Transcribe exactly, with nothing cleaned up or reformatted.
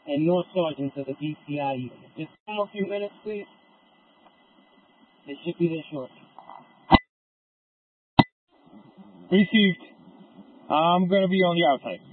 and no sergeants of the D C I unit. Just give them a few minutes, please. They should be there shortly. Received. I'm gonna be on the outside.